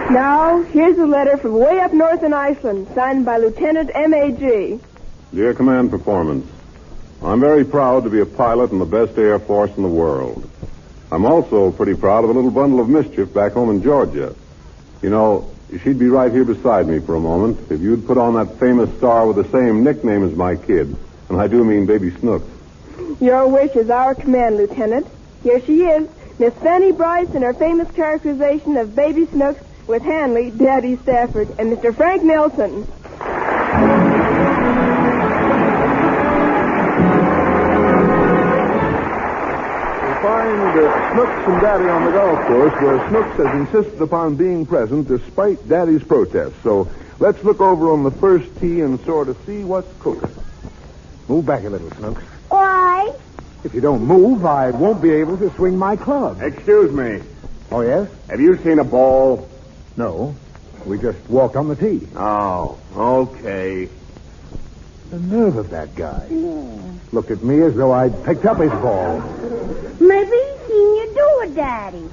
Now, here's a letter from way up north in Iceland, signed by Lieutenant M.A.G. Dear Command Performance, I'm very proud to be a pilot in the best Air Force in the world. I'm also pretty proud of a little bundle of mischief back home in Georgia. You know, she'd be right here beside me for a moment if you'd put on that famous star with the same nickname as my kid. And I do mean Baby Snooks. Your wish is our command, Lieutenant. Here she is, Miss Fanny Bryce in her famous characterization of Baby Snooks with Hanley, Daddy Stafford, and Mr. Frank Nelson. Snooks and Daddy on the golf course, where Snooks has insisted upon being present despite Daddy's protests. So let's look over on the first tee and sort of see what's cooking. Move back a little, Snooks. Why? If you don't move, I won't be able to swing my club. Excuse me. Oh, yes? Have you seen a ball? No. We just walked on the tee. Oh, okay. The nerve of that guy. Looked at me as though I'd picked up his ball. Maybe he's seen you do it, Daddy.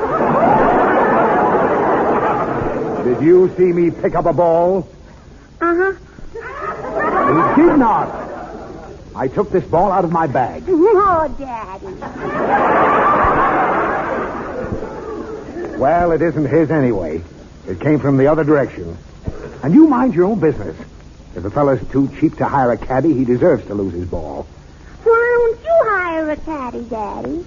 Did you see me pick up a ball? Uh-huh. He did not. I took this ball out of my bag. Oh, Daddy. Well, it isn't his anyway. It came from the other direction. And you mind your own business. If a fella's too cheap to hire a caddy, he deserves to lose his ball. Why don't you hire a caddy, Daddy?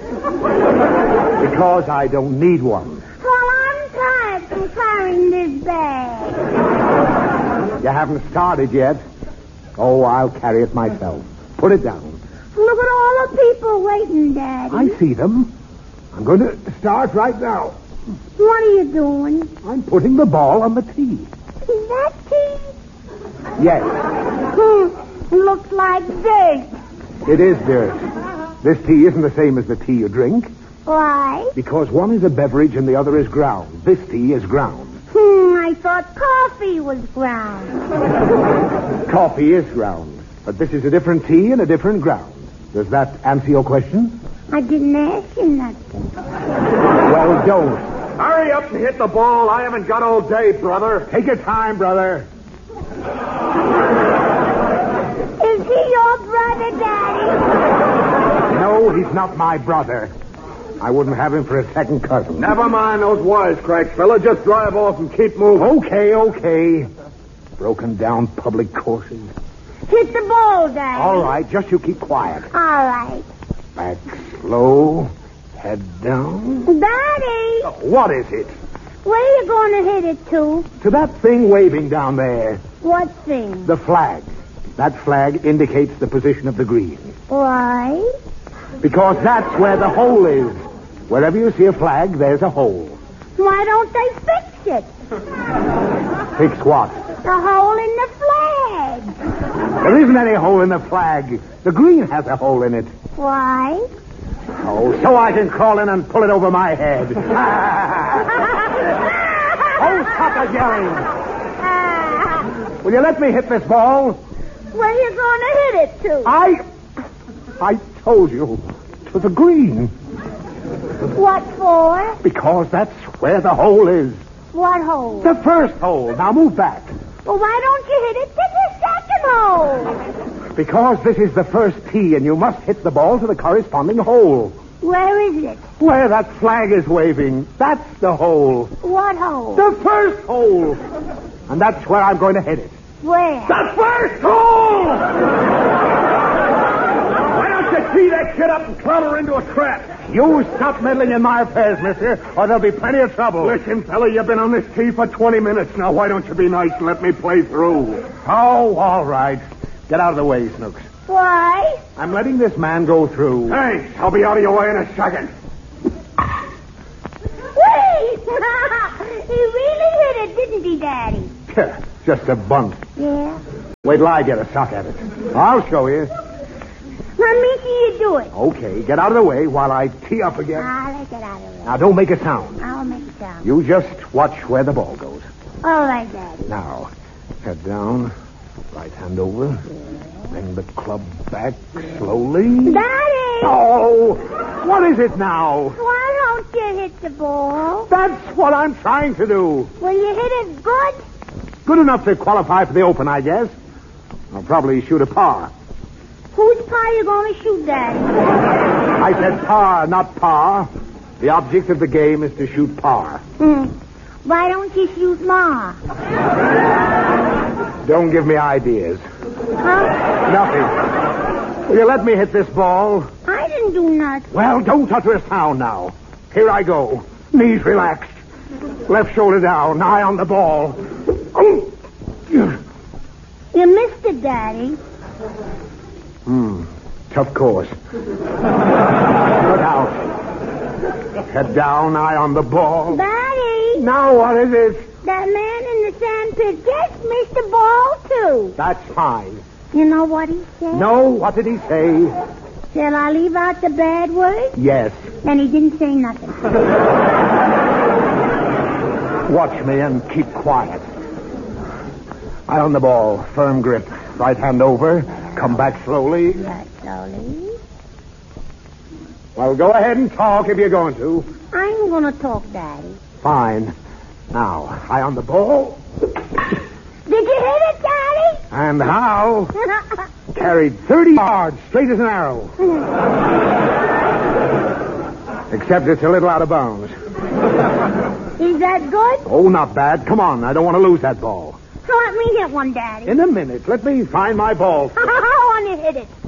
Because I don't need one. Well, I'm tired from carrying this bag. You haven't started yet. Oh, I'll carry it myself. Put it down. Look at all the people waiting, Daddy. I see them. I'm going to start right now. What are you doing? I'm putting the ball on the tee. Is that tea? Yes, Looks like dirt. it is dirt. This tea isn't the same as the tea you drink. Why? Because one is a beverage and the other is ground. This tea is ground. I thought coffee was ground. Coffee is ground. But this is a different tea and a different ground. Does that answer your question? I didn't ask you nothing. Well, don't. Hurry up and hit the ball. I haven't got all day, brother. Take your time, brother. Is he your brother, Daddy? No, he's not my brother. I wouldn't have him for a second cousin. Never mind those wisecracks, fella. Just drive off and keep moving. Okay. Broken down public courses. Hit the ball, Daddy. All right, just you keep quiet. All right. Back slow. Head down. Daddy! What is it? Where are you going to hit it to? To that thing waving down there. What thing? The flag. That flag indicates the position of the green. Why? Because that's where the hole is. Wherever you see a flag, there's a hole. Why don't they fix it? Fix what? The hole in the flag. There isn't any hole in the flag. The green has a hole in it. Why? Oh, so I can crawl in and pull it over my head. Oh, stop the yelling. Will you let me hit this ball? Where are you going to hit it to? I told you. To the green. What for? Because that's where the hole is. What hole? The first hole. Now move back. Well, why don't you hit it to the second hole? Because this is the first tee, and you must hit the ball to the corresponding hole. Where is it? Where that flag is waving. That's the hole. What hole? The first hole. And that's where I'm going to hit it. Where? The first hole! Why don't you tee that kid up and clobber into a trap? You stop meddling in my affairs, mister, or there'll be plenty of trouble. Listen, fella, you've been on this tee for 20 minutes now. Why don't you be nice and let me play through? Oh, all right. Get out of the way, Snooks. Why? I'm letting this man go through. Thanks. I'll be out of your way in a second. Wait! He really hit it, didn't he, Daddy? Just a bunt. Yeah. Wait till I get a suck at it. I'll show you. Let me see you do it. Okay, get out of the way while I tee up again. I'll get out of the way. Now, don't make a sound. I'll make it down. You just watch where the ball goes. All right, Daddy. Now, head down, right hand over, bring the club back slowly. Daddy! Oh, what is it now? Why don't you hit the ball? That's what I'm trying to do. Will you hit it good? Good enough to qualify for the Open, I guess. I'll probably shoot a par. Whose pie you going to shoot, Daddy? I said par, not par. The object of the game is to shoot par. Why don't you shoot Ma? Don't give me ideas. Huh? Nothing. Will you let me hit this ball? I didn't do nothing. Well, don't utter a sound now. Here I go. Knees relaxed. Left shoulder down. Eye on the ball. You missed it, Daddy. Tough course. Look out. Head down, eye on the ball. Daddy! Now what is it? That man in the sand pit just missed the ball, too. That's fine. You know what he said? No, what did he say? Shall I leave out the bad words? Yes. And he didn't say nothing. Watch me and keep quiet. Eye on the ball, firm grip. Right hand over. Come back slowly. Right, slowly. Well, go ahead and talk if you're going to. I'm going to talk, Daddy. Fine. Now, eye on the ball. Did you hit it, Daddy? And how? Carried 30 yards, straight as an arrow. Except it's a little out of bounds. Is that good? Oh, not bad. Come on, I don't want to lose that ball. So let me hit one, Daddy. In a minute. Let me find my ball. I want to hit it.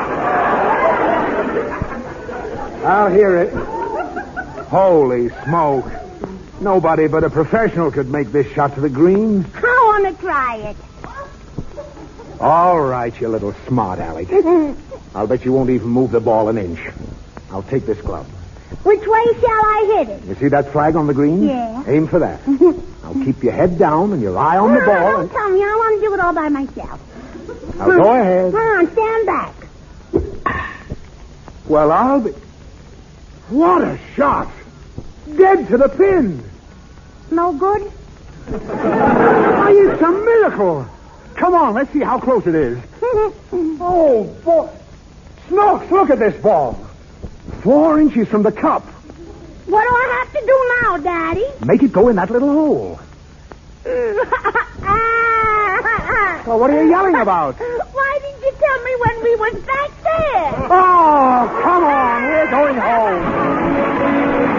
I'll hear it. Holy smoke. Nobody but a professional could make this shot to the green. I want to try it. All right, you little smart aleck. I'll bet you won't even move the ball an inch. I'll take this club. Which way shall I hit it? You see that flag on the green? Yeah. Aim for that. Now keep your head down and your eye on the ball. Don't tell me. I want to do it all by myself. Now go ahead. Come on, stand back. Well, I'll be... What a shot! Dead to the pin! No good? Why, it's a miracle! Come on, let's see how close it is. Oh, boy. Snooks, look at this ball. 4 inches from the cup. What do I have to do now, Daddy? Make it go in that little hole. Well, what are you yelling about? Why didn't you tell me when we was back there? Oh, come on. We're going home.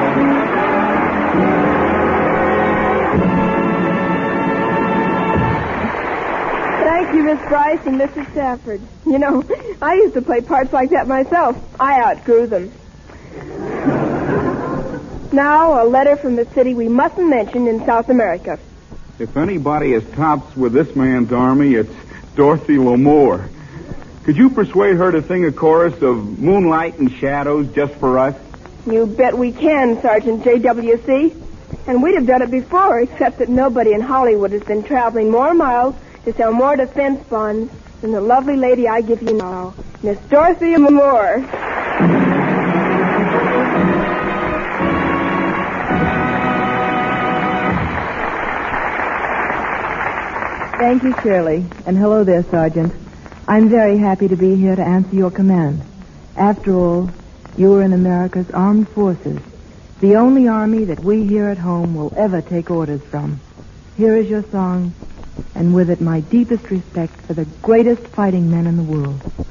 Thank you, Miss Bryce and Mrs. Stafford. You know, I used to play parts like that myself. I outgrew them. Now, a letter from the city we mustn't mention in South America. If anybody is tops with this man's army, it's Dorothy L'Amour. Could you persuade her to sing a chorus of Moonlight and Shadows just for us? You bet we can, Sergeant J.W.C. And we'd have done it before, except that nobody in Hollywood has been traveling more miles to sell more defense bonds than the lovely lady I give you now, Miss Dorothy L'Amour. Thank you, Shirley. And hello there, Sergeant. I'm very happy to be here to answer your command. After all, you're in America's armed forces, the only army that we here at home will ever take orders from. Here is your song, and with it my deepest respect for the greatest fighting men in the world.